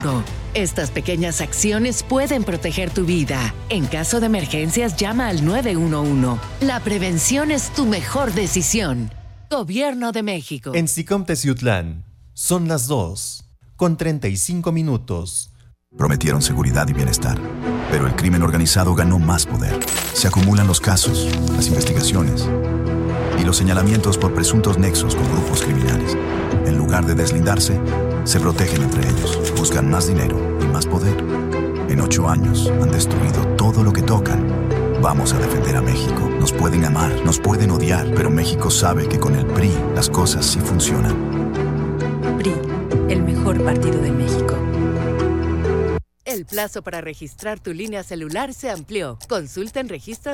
Estas pequeñas acciones pueden proteger tu vida. En caso de emergencias, llama al 911. La prevención es tu mejor decisión. Gobierno de México. En SICOM Teciutlán, son las 2:35. Prometieron seguridad y bienestar, pero el crimen organizado ganó más poder. Se acumulan los casos, las investigaciones y los señalamientos por presuntos nexos con grupos criminales. En lugar de deslindarse, se protegen entre ellos, buscan más dinero y más poder. En 8 años han destruido todo lo que tocan. Vamos a defender a México. Nos pueden amar, nos pueden odiar, pero México sabe que con el PRI las cosas sí funcionan. PRI, el mejor partido de México. El plazo para registrar tu línea celular se amplió. Consulta en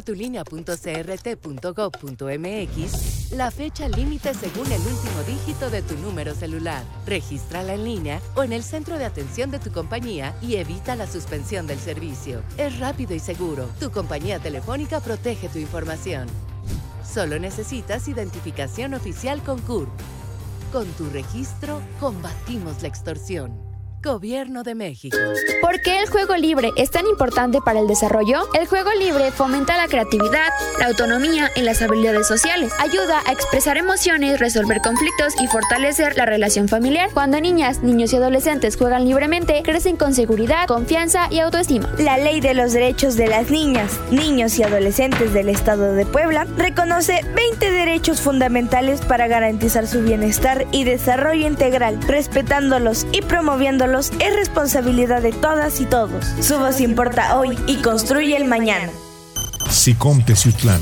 registratulínea.crt.gov.mx la fecha límite según el último dígito de tu número celular. Regístrala en línea o en el centro de atención de tu compañía y evita la suspensión del servicio. Es rápido y seguro. Tu compañía telefónica protege tu información. Solo necesitas identificación oficial con CURP. Con tu registro, combatimos la extorsión. Gobierno de México. ¿Por qué el juego libre es tan importante para el desarrollo? El juego libre fomenta la creatividad, la autonomía y las habilidades sociales. Ayuda a expresar emociones, resolver conflictos y fortalecer la relación familiar. Cuando niñas, niños y adolescentes juegan libremente, crecen con seguridad, confianza y autoestima. La Ley de los Derechos de las Niñas, Niños y Adolescentes del Estado de Puebla reconoce 20 derechos fundamentales para garantizar su bienestar y desarrollo integral, respetándolos y promoviéndolos es responsabilidad de todas y todos. Su voz importa hoy y construye el mañana. SICOM Teciutlán.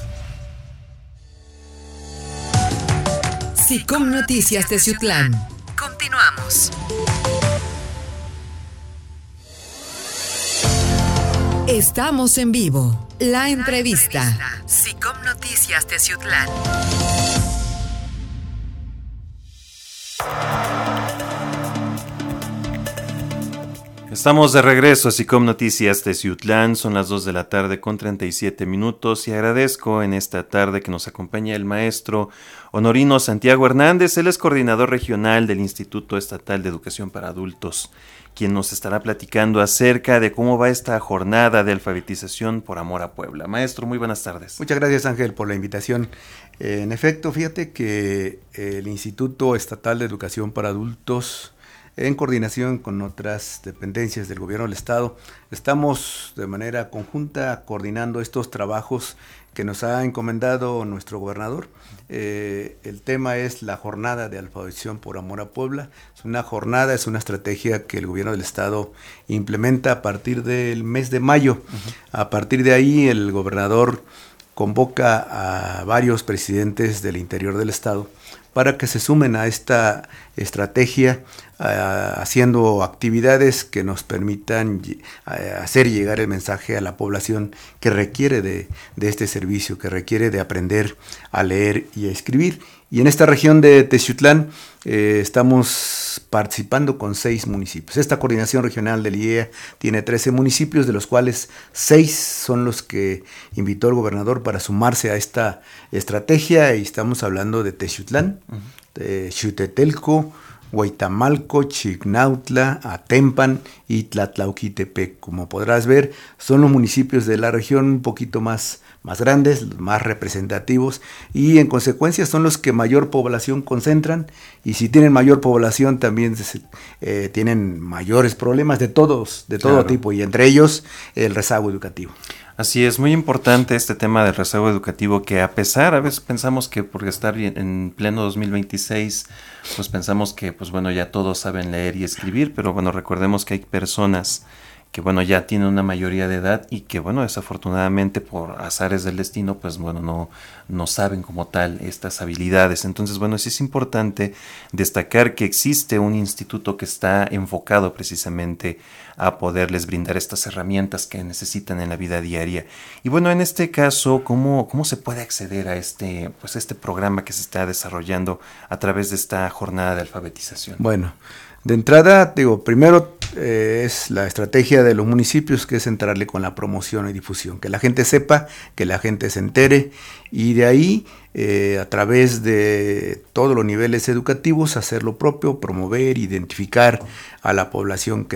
SICOM Noticias Teciutlán. Continuamos. Estamos en vivo. La entrevista. SICOM Noticias Teciutlán. Estamos de regreso a SICOM Noticias Teciutlán, son las 2:37 y agradezco en esta tarde que nos acompañe el maestro Honorino Santiago Hernández. Él es coordinador regional del Instituto Estatal de Educación para Adultos, quien nos estará platicando acerca de cómo va esta jornada de alfabetización por amor a Puebla. Maestro, muy buenas tardes. Muchas gracias, Ángel, por la invitación. En efecto, fíjate que el Instituto Estatal de Educación para Adultos, en coordinación con otras dependencias del gobierno del estado, estamos de manera conjunta coordinando estos trabajos que nos ha encomendado nuestro gobernador. El tema es la jornada de alfabetización por amor a Puebla. Es una jornada, es una estrategia que el gobierno del estado implementa a partir del mes de mayo. A partir de ahí el gobernador convoca a varios presidentes del interior del estado para que se sumen a esta estrategia, haciendo actividades que nos permitan hacer llegar el mensaje a la población que requiere de este servicio, que requiere de aprender a leer y a escribir. Y en esta región de Teciutlán estamos participando con 6 municipios. Esta coordinación regional del IEA tiene 13 municipios, de los cuales 6 son los que invitó el gobernador para sumarse a esta estrategia, y estamos hablando de Teciutlán, de Xutetelco, Huaytamalco, Chignautla, Atempan y Tlatlauquitepec. Como podrás ver, son los municipios de la región un poquito más grandes, más representativos, y en consecuencia son los que mayor población concentran, y si tienen mayor población también tienen mayores problemas de todo tipo, y entre ellos el rezago educativo. Así es, muy importante este tema del rezago educativo, que a veces pensamos que por estar en pleno 2026, pues pensamos que ya todos saben leer y escribir, pero recordemos que hay personas que ya tienen una mayoría de edad y que desafortunadamente por azares del destino no saben como tal estas habilidades. Entonces sí es importante destacar que existe un instituto que está enfocado precisamente a poderles brindar estas herramientas que necesitan en la vida diaria. Y en este caso, ¿cómo se puede acceder a este programa que se está desarrollando a través de esta jornada de alfabetización? Bueno, de entrada, primero es la estrategia de los municipios, que es entrarle con la promoción y difusión, que la gente sepa, que la gente se entere, y de ahí, a través de todos los niveles educativos, hacer lo propio, promover, identificar a la población que